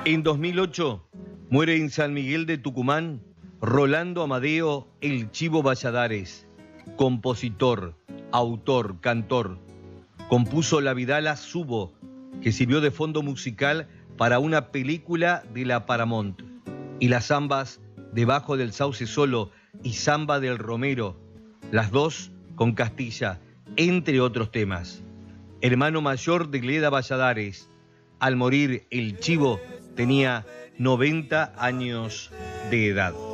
En 2008 muere en San Miguel de Tucumán Rolando Amadeo El Chivo Valladares, compositor, autor, cantor. Compuso La Vidala Subo, que sirvió de fondo musical para una película de la Paramount, y las zambas Debajo del Sauce Solo y Zamba del Romero, las dos con Castilla, entre otros temas. Hermano mayor de Leda Valladares, al morir El Chivo tenía 90 años de edad.